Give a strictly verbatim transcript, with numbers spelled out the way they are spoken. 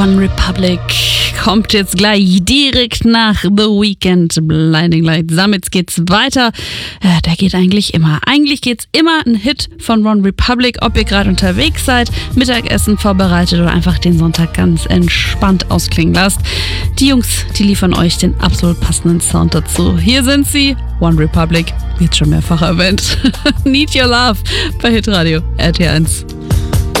One Republic kommt jetzt gleich direkt nach The Weeknd, Blinding Lights. Damit geht's weiter. Äh, der geht eigentlich immer. Eigentlich geht's immer ein Hit von One Republic, ob ihr gerade unterwegs seid, Mittagessen vorbereitet oder einfach den Sonntag ganz entspannt ausklingen lasst. Die Jungs, die liefern euch den absolut passenden Sound dazu. Hier sind sie, One Republic, jetzt schon mehrfach erwähnt. Need Your Love bei Hitradio R T eins.